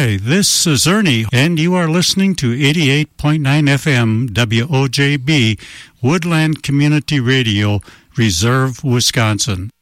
Hi, this is Ernie, and you are listening to 88.9 FM WOJB, Woodland Community Radio, Reserve, Wisconsin.